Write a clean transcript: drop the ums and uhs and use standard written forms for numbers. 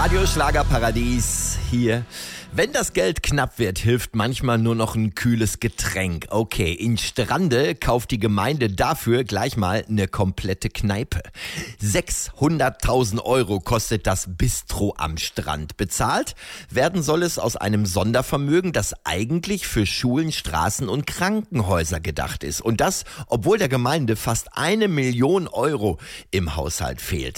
Radio Schlagerparadies hier. Wenn das Geld knapp wird, hilft manchmal nur noch ein kühles Getränk. Okay, in Strande kauft die Gemeinde dafür gleich mal eine komplette Kneipe. 600.000 Euro kostet das Bistro am Strand. Bezahlt werden soll es aus einem Sondervermögen, das eigentlich für Schulen, Straßen und Krankenhäuser gedacht ist. Und das, obwohl der Gemeinde fast 1 Million Euro im Haushalt fehlt.